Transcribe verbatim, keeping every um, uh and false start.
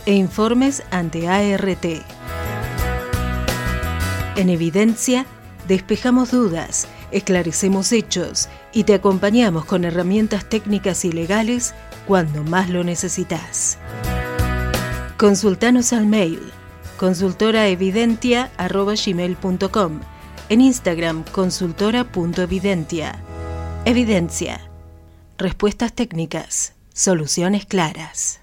e informes ante A R T. En Evidencia, despejamos dudas, esclarecemos hechos y te acompañamos con herramientas técnicas y legales cuando más lo necesitas. Consultanos al mail consultoraevidentia arroba gmail punto com, en Instagram consultora punto evidentia. Evidencia. Respuestas técnicas, soluciones claras.